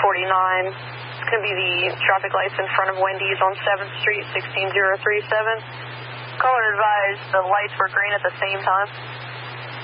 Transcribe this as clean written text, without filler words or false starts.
It's going to be the traffic lights in front of Wendy's on 7th Street, 16037. Caller advised the lights were green at the same time.